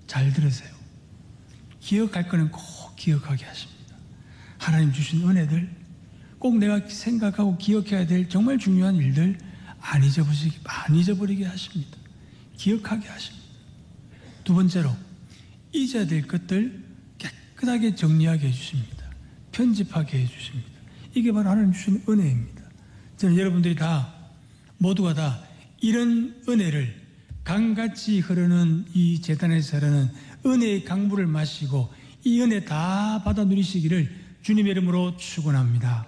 잘 들으세요. 기억할 거는 꼭 기억하게 하십니다. 하나님 주신 은혜들, 꼭 내가 생각하고 기억해야 될 정말 중요한 일들 안 잊어버리게 하십니다. 기억하게 하십니다. 두 번째로 잊어야 될 것들 깨끗하게 정리하게 해주십니다. 편집하게 해주십니다. 이게 바로 하나님 주신 은혜입니다. 저는 여러분들이 모두가 다 이런 은혜를, 강같이 흐르는 이 제단에서 흐르는 은혜의 강물을 마시고 이 은혜 다 받아 누리시기를 주님의 이름으로 축원합니다.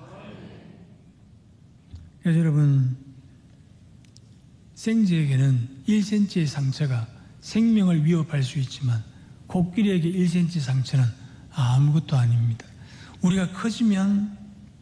그래서 여러분, 생쥐에게는 1cm의 상처가 생명을 위협할 수 있지만 코끼리에게 1cm 상처는 아무것도 아닙니다. 우리가 커지면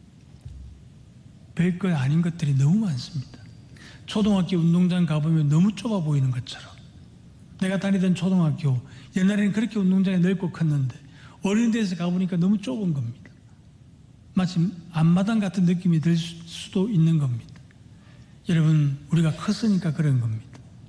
별것 아닌 것들이 너무 많습니다. 초등학교 운동장 가보면 너무 좁아 보이는 것처럼, 내가 다니던 초등학교 옛날에는 그렇게 운동장이 넓고 컸는데 어린이대에서 가보니까 너무 좁은 겁니다. 마치 앞마당 같은 느낌이 들 수도 있는 겁니다. 여러분, 우리가 컸으니까 그런 겁니다.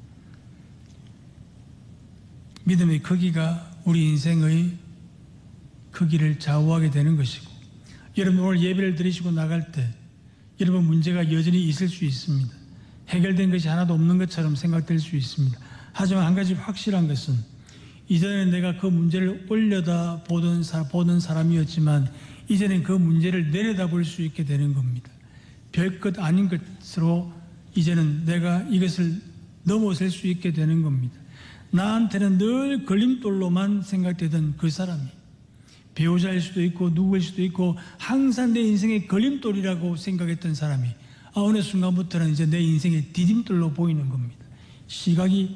믿음의 크기가 우리 인생의 크기를 좌우하게 되는 것이고, 여러분 오늘 예배를 드리시고 나갈 때 여러분 문제가 여전히 있을 수 있습니다. 해결된 것이 하나도 없는 것처럼 생각될 수 있습니다. 하지만 한 가지 확실한 것은, 이전에 내가 그 문제를 올려다 보던 사람이었지만 이제는 그 문제를 내려다볼 수 있게 되는 겁니다. 별것 아닌 것으로 이제는 내가 이것을 넘어설 수 있게 되는 겁니다. 나한테는 늘 걸림돌로만 생각되던 그 사람이 배우자일 수도 있고 누구일 수도 있고 항상 내 인생의 걸림돌이라고 생각했던 사람이 어느 순간부터는 이제 내 인생의 디딤돌로 보이는 겁니다. 시각이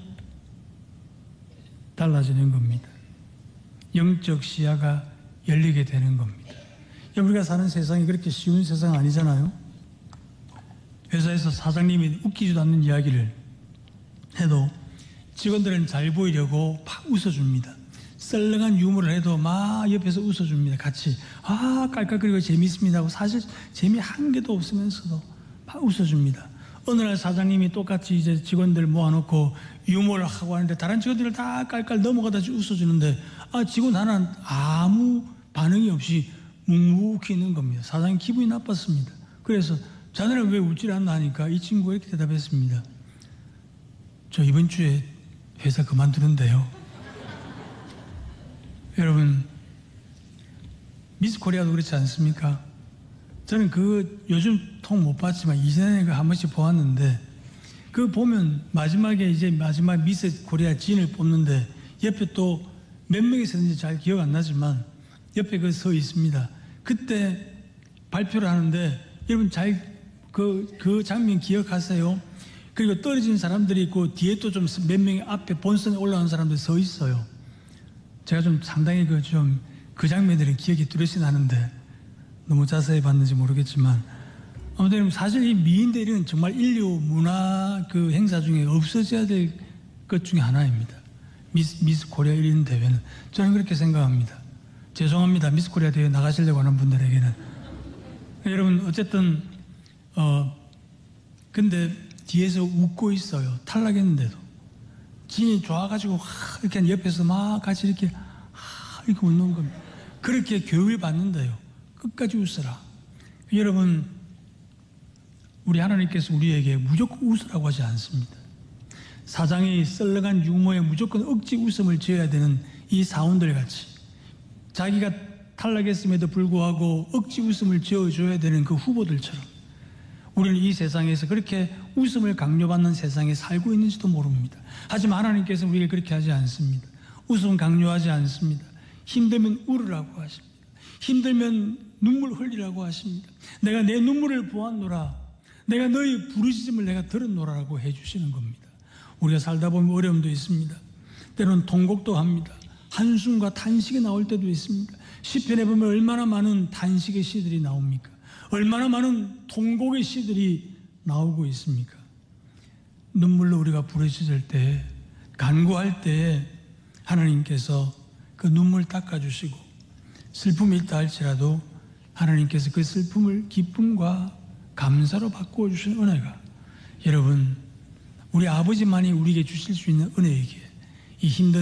달라지는 겁니다. 영적 시야가 열리게 되는 겁니다. 우리가 사는 세상이 그렇게 쉬운 세상 아니잖아요. 회사에서 사장님이 웃기지도 않는 이야기를 해도 직원들은 잘 보이려고 막 웃어줍니다. 썰렁한 유머를 해도 막 옆에서 웃어줍니다. 같이 깔깔거리고 재밌습니다 하고 사실 재미 한 개도 없으면서도 막 웃어줍니다. 어느 날 사장님이 똑같이 이제 직원들 모아놓고 유머를 하고 하는데 다른 직원들을 다 깔깔 넘어가다 웃어주는데 직원 하나는 아무 반응이 없이 묵묵히 있는 겁니다. 사장님 기분이 나빴습니다. 그래서 자네는 왜 웃질 않나 하니까 이 친구가 이렇게 대답했습니다. 저 이번 주에 회사 그만두는데요. 여러분, 미스 코리아도 그렇지 않습니까? 저는 요즘 통 못 봤지만 이전에 한 번씩 보았는데, 보면 마지막 미스 코리아 진을 뽑는데 옆에 또 몇 명이 섰는지 잘 기억 안 나지만 옆에 서 있습니다. 그때 발표를 하는데 여러분 그 장면 기억하세요? 그리고 떨어진 사람들이 있고 뒤에 또 좀 몇 명이 앞에 본선에 올라온 사람들 서 있어요. 제가 좀 상당히 그 장면들은 기억이 뚜렷이 나는데 너무 자세히 봤는지 모르겠지만, 아무튼 사실 이 미인 대리는 정말 인류 문화 행사 중에 없어져야 될 것 중에 하나입니다. 미스 코리아 1인 대회는. 저는 그렇게 생각합니다. 죄송합니다. 미스 코리아 대회 나가시려고 하는 분들에게는. 여러분, 어쨌든 근데 뒤에서 웃고 있어요. 탈락했는데도. 진이 좋아가지고 이렇게 옆에서 막 같이 이렇게 웃는 겁니다. 그렇게 교육을 받는데요. 끝까지 웃어라. 여러분, 우리 하나님께서 우리에게 무조건 웃으라고 하지 않습니다. 사장이 썰렁한 유머에 무조건 억지 웃음을 지어야 되는 이 사원들 같이, 자기가 탈락했음에도 불구하고 억지 웃음을 지어줘야 되는 그 후보들처럼 우리는 이 세상에서 그렇게 웃음을 강요받는 세상에 살고 있는지도 모릅니다. 하지만 하나님께서 우리에게 그렇게 하지 않습니다. 웃음 강요하지 않습니다. 힘들면 울으라고 하십니다. 힘들면 눈물 흘리라고 하십니다. 내가 내 눈물을 보았노라, 내가 너희 부르짖음을 내가 들었노라라고 해주시는 겁니다. 우리가 살다 보면 어려움도 있습니다. 때로는 통곡도 합니다. 한숨과 탄식이 나올 때도 있습니다. 시편에 보면 얼마나 많은 탄식의 시들이 나옵니까? 얼마나 많은 통곡의 시들이 나오고 있습니까? 눈물로 우리가 부르짖을 때, 간구할 때 하나님께서 그 눈물 닦아주시고, 슬픔이 있다 할지라도 하나님께서 그 슬픔을 기쁨과 감사로 바꾸어 주신 은혜가, 여러분, 우리 아버지만이 우리에게 주실 수 있는 은혜이기에 이 힘든